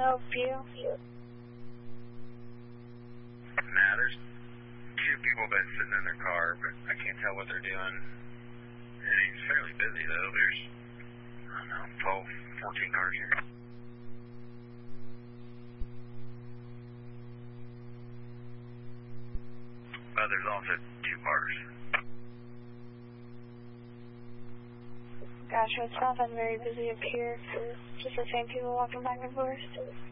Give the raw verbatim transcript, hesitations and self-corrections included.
help you? Nah, there's two people been sitting in their car, but I can't tell what they're doing. It's fairly busy, though. There's, I don't know, twelve, fourteen cars here. Uh, there's also two cars. Gotcha, it's not been very busy up here. Just the same people walking back and forth.